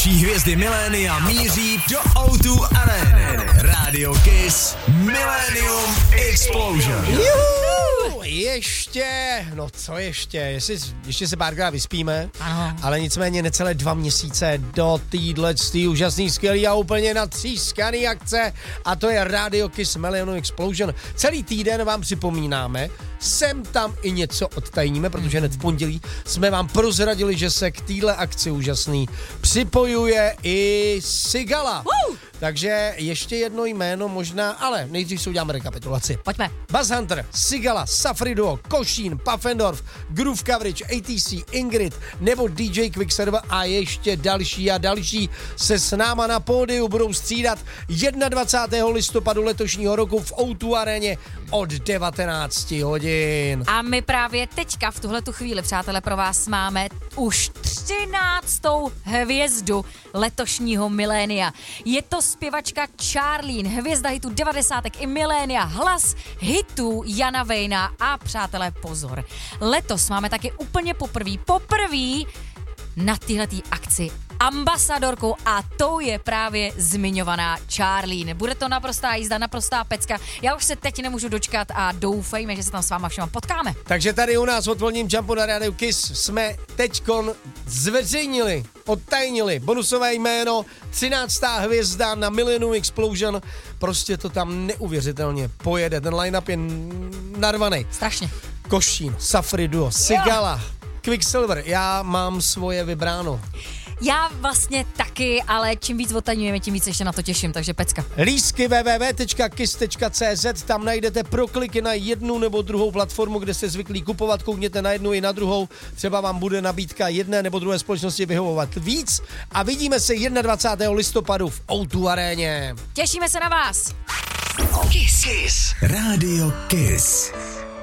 největší hvězdy milénia míří do O2 Areny. Radio Kiss Millennium Explosion. Juhu, ještě se párkrát vyspíme, Ano. ale nicméně necelé 2 měsíce do týhletý úžasný, skvělý a úplně natřískaný akce a to je Radio Kiss Millennium Explosion. Celý týden vám připomínáme, sem tam i něco odtajníme, protože hned v pondělí jsme vám prozradili, že se k téhle akci úžasný připojuje i Sigala. Takže ještě jedno jméno možná, ale nejdřív si uděláme rekapitulaci. Pojďme. Buzz Hunter, Sigala, Safri Duo, Košín, Puffendorf, Groove Coverage, ATC, Ingrid nebo DJ Quicksilver a ještě další a další se s náma na pódiu budou střídat 21. listopadu letošního roku v O2 aréně od 19 hodin. A my právě teďka v tuhletu chvíli, přátelé, pro vás máme už 13. hvězdu letošního milénia. Je to zpěvačka Charlene, hvězda hitů 90. i milénia, hlas hitů Jana Vejna a přátelé, pozor. Letos máme taky úplně poprvé na téhletý akci ambasadorkou a tou je právě zmiňovaná Charlene. Bude to naprostá jízda, naprostá pecka. Já už se teď nemůžu dočkat a doufejme, že se tam s váma všema potkáme. Takže tady u nás od Volním Jumpu na Radio Kiss jsme teďkon zveřejnili, odtajnili bonusové jméno 13. hvězda na Millennium Explosion. Prostě to tam neuvěřitelně pojede. Ten line-up je narvaný. Strašně. Košín, Safri Duo, Sigala, Quicksilver. Já mám svoje vybráno. Já vlastně taky, ale čím víc otaňujeme, tím víc ještě na to těším, takže pecka. Lístky www.kiss.cz, tam najdete prokliky na jednu nebo druhou platformu, kde jste zvyklí kupovat, koukněte na jednu i na druhou, třeba vám bude nabídka jedné nebo druhé společnosti vyhovovat víc a vidíme se 21. listopadu v O2 aréně. Těšíme se na vás. Kiss. Radio Kiss.